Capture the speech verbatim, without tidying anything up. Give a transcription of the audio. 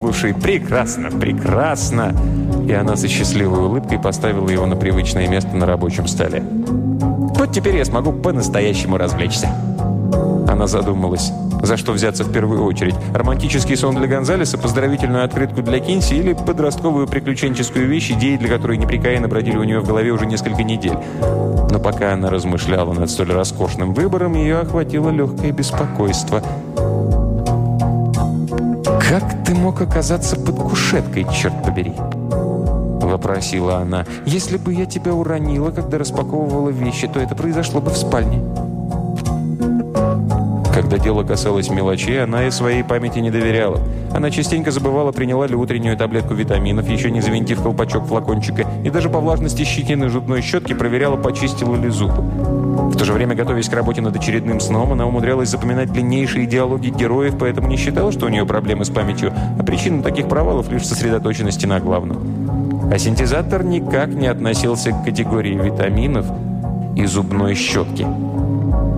«Слушай, прекрасно, прекрасно!» И она со счастливой улыбкой поставила его на привычное место на рабочем столе. «Вот теперь я смогу по-настоящему развлечься». Она задумалась, за что взяться в первую очередь. Романтический сон для Гонзалеса, поздравительную открытку для Кинси или подростковую приключенческую вещь, идеи для которой непрекаянно бродили у нее в голове уже несколько недель. Но пока она размышляла над столь роскошным выбором, ее охватило легкое беспокойство. «Как ты мог оказаться под кушеткой, черт побери?» — вопросила она. «Если бы я тебя уронила, когда распаковывала вещи, то это произошло бы в спальне». Когда дело касалось мелочей, она и своей памяти не доверяла. Она частенько забывала, приняла ли утреннюю таблетку витаминов, еще не завинтив колпачок флакончика, и даже по влажности щетины зубной щетки проверяла, почистила ли зубы. В то же время, готовясь к работе над очередным сном, она умудрялась запоминать длиннейшие диалоги героев, поэтому не считала, что у нее проблемы с памятью, а причина таких провалов лишь в сосредоточенности на главном. А синтезатор никак не относился к категории витаминов и зубной щетки.